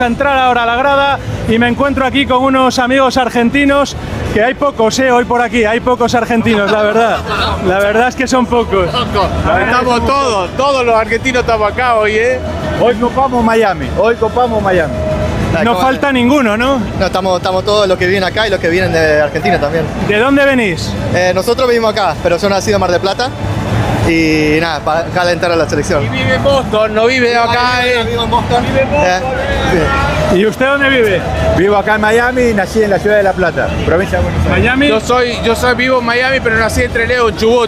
A entrar ahora a la grada y me encuentro aquí con unos amigos argentinos, que hay pocos, hoy por aquí, hay pocos argentinos, la verdad es que son pocos. Estamos todos los argentinos estamos acá hoy, Hoy copamos Miami. No falta ninguno, ¿no? No, estamos todos los que vienen acá y los que vienen de Argentina también. ¿De dónde venís? Nosotros vivimos acá, pero yo nací en Mar del Plata. Y nada, para calentar a la selección. Y vive en Boston, no vive acá. Vivo en Boston. Vive en Boston. ¿Y usted dónde vive? Vivo acá en Miami y nací en la ciudad de La Plata, provincia de Buenos Aires. Miami. Yo soy vivo en Miami, pero nací en Trelew, en Chubut,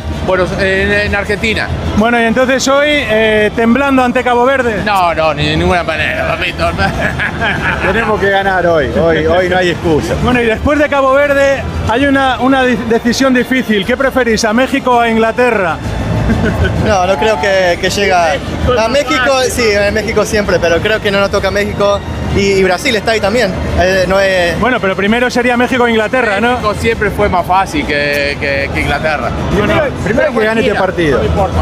en Argentina. Bueno, y entonces hoy temblando ante Cabo Verde. No, ni de ninguna manera, papito. Tenemos que ganar hoy no hay excusa. Bueno, y después de Cabo Verde hay una decisión difícil. ¿Qué preferís, a México o a Inglaterra? No creo que llega a México, sí, en México siempre, pero creo que no nos toca México y Brasil está ahí también. No es... Bueno, pero primero sería México e Inglaterra, ¿no? México siempre fue más fácil que Inglaterra. Primero hay que ganar este partido.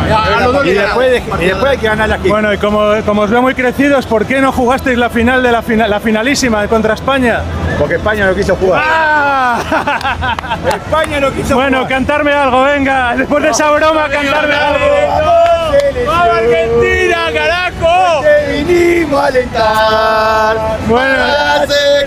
Y después hay que ganar aquí. Bueno, y como os veo muy crecidos, ¿por qué no jugasteis la final de la finalísima contra España? Porque España no quiso jugar. ¡Ah! España no quiso bueno, jugar. cantarme algo, venga. Después de esa broma, cantarme algo. ¡Vamos Argentina, carajo! Te vinimos a alentar para ser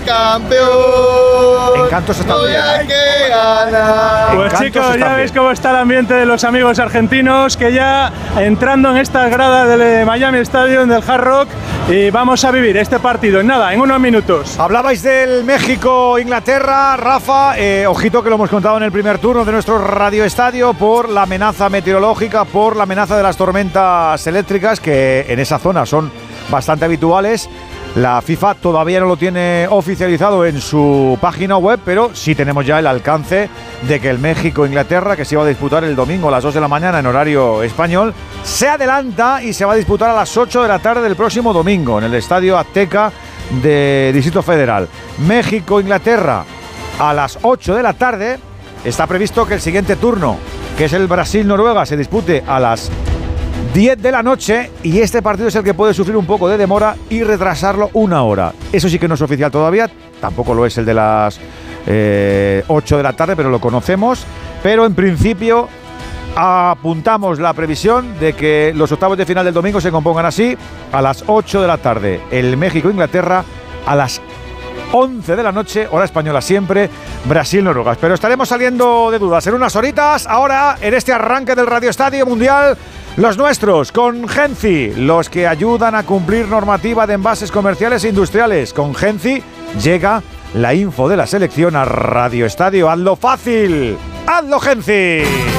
campeón. Encantos está Hoy bien. hay que ganar. Pues chicos, ya veis cómo está el ambiente de los amigos argentinos, que ya entrando en esta grada del Miami Stadium, del Hard Rock, y vamos a vivir este partido en unos minutos. Hablabais del México-Inglaterra, Rafa, ojito que lo hemos contado en el primer turno de nuestro radioestadio por la amenaza meteorológica, por la amenaza de las tormentas eléctricas que en esa zona son bastante habituales. La FIFA todavía no lo tiene oficializado en su página web, pero sí tenemos ya el alcance de que el México-Inglaterra, que se iba a disputar el domingo a las 2 de la mañana en horario español, se adelanta y se va a disputar a las 8 de la tarde del próximo domingo en el Estadio Azteca de Distrito Federal. México-Inglaterra a las 8 de la tarde. Está previsto que el siguiente turno, que es el Brasil-Noruega, se dispute a las 10 de la noche y este partido es el que puede sufrir un poco de demora y retrasarlo una hora. Eso sí que no es oficial todavía, tampoco lo es el de las 8 de la tarde, pero lo conocemos. Pero en principio apuntamos la previsión de que los octavos de final del domingo se compongan así: a las 8 de la tarde el México-Inglaterra, a las 11 de la noche, hora española siempre, Brasil-Noruega. Pero estaremos saliendo de dudas en unas horitas. Ahora, en este arranque del Radio Estadio Mundial, los nuestros, con Genci, los que ayudan a cumplir normativa de envases comerciales e industriales. Con Genci llega la info de la selección a Radio Estadio. ¡Hazlo fácil! ¡Hazlo, Genci!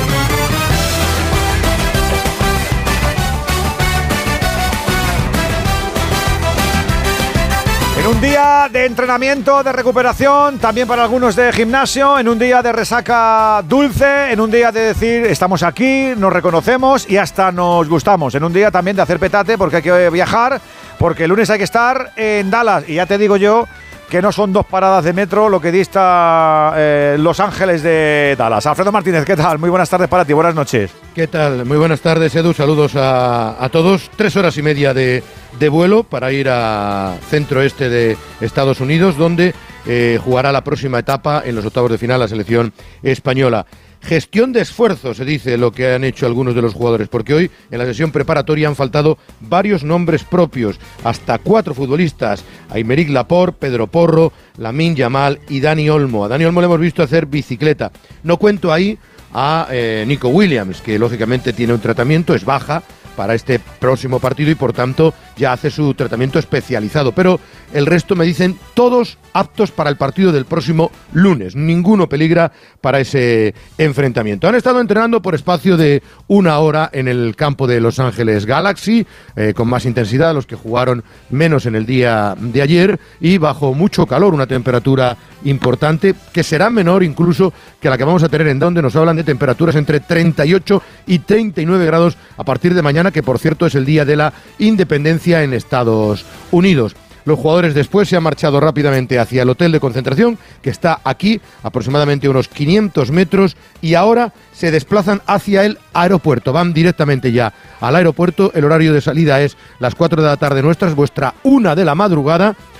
En un día de entrenamiento, de recuperación, también para algunos de gimnasio, en un día de resaca dulce, en un día de decir estamos aquí, nos reconocemos y hasta nos gustamos, en un día también de hacer petate porque hay que viajar, porque el lunes hay que estar en Dallas y ya te digo yo que no son 2 paradas de metro lo que dista Los Ángeles de Dallas. Alfredo Martínez, ¿qué tal? Muy buenas tardes para ti, buenas noches. ¿Qué tal? Muy buenas tardes, Edu, saludos a todos. 3 horas y media de vuelo para ir a centro-este de Estados Unidos, donde jugará la próxima etapa en los octavos de final la selección española. Gestión de esfuerzos, se dice lo que han hecho algunos de los jugadores, porque hoy en la sesión preparatoria han faltado varios nombres propios, hasta 4 futbolistas: Aymeric Laporte, Pedro Porro, Lamine Yamal y Dani Olmo. A Dani Olmo le hemos visto hacer bicicleta. No cuento ahí a Nico Williams, que lógicamente tiene un tratamiento, es baja para este próximo partido y por tanto ya hace su tratamiento especializado, pero el resto me dicen todos aptos para el partido del próximo lunes, ninguno peligra para ese enfrentamiento. Han estado entrenando por espacio de 1 hora en el campo de Los Ángeles Galaxy, con más intensidad, los que jugaron menos en el día de ayer y bajo mucho calor, una temperatura importante que será menor incluso que la que vamos a tener en donde nos hablan de temperaturas entre 38 y 39 grados a partir de mañana, que por cierto es el día de la independencia en Estados Unidos. Los jugadores después se han marchado rápidamente hacia el hotel de concentración, que está aquí, aproximadamente unos 500 metros, y ahora se desplazan hacia el aeropuerto. Van directamente ya al aeropuerto. El horario de salida es las 4 de la tarde nuestras, vuestra 1 de la madrugada,